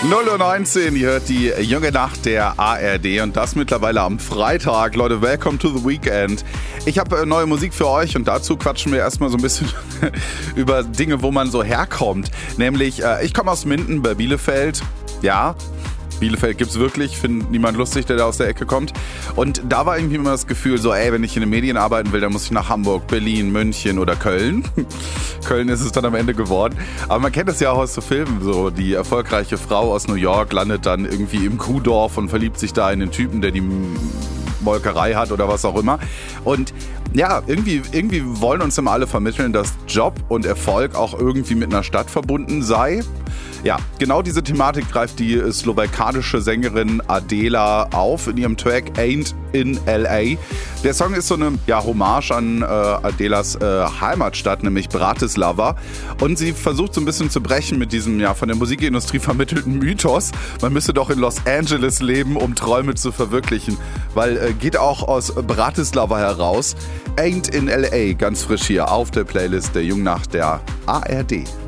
0:19 Uhr, ihr hört die junge Nacht der ARD und das mittlerweile am Freitag. Leute, welcome to the weekend. Ich habe neue Musik für euch und dazu quatschen wir erstmal so ein bisschen über Dinge, wo man so herkommt. Nämlich, ich komme aus Minden bei Bielefeld. Ja, Bielefeld gibt's wirklich, findet niemand lustig, der da aus der Ecke kommt. Und da war irgendwie immer das Gefühl so, wenn ich in den Medien arbeiten will, dann muss ich nach Hamburg, Berlin, München oder Köln. Köln ist es dann am Ende geworden. Aber man kennt es ja auch aus so Filmen, so die erfolgreiche Frau aus New York landet dann irgendwie im Kuhdorf und verliebt sich da in den Typen, der die Molkerei hat oder was auch immer. Und ja, irgendwie wollen uns immer alle vermitteln, dass Job und Erfolg auch irgendwie mit einer Stadt verbunden sei. Ja, genau diese Thematik greift die slowakische Sängerin Adela auf in ihrem Track Ain't in L.A. Der Song ist so eine Hommage an Adelas Heimatstadt, nämlich Bratislava. Und sie versucht so ein bisschen zu brechen mit diesem von der Musikindustrie vermittelten Mythos. Man müsse doch in Los Angeles leben, um Träume zu verwirklichen. Weil geht auch aus Bratislava heraus. Ain't in L.A. ganz frisch hier auf der Playlist der Jungnacht der ARD.